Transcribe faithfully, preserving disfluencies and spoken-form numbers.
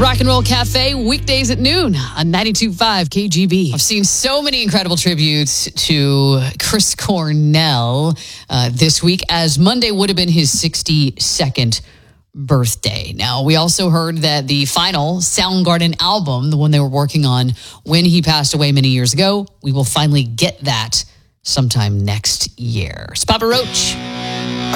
Rock and Roll Cafe, weekdays at noon on ninety-two point five K G B. I've seen so many incredible tributes to Chris Cornell uh, this week, as Monday would have been his sixty-second birthday. Now, we also heard that the final Soundgarden album, the one they were working on when he passed away many years ago, we will finally get that sometime next year. It's Papa Roach.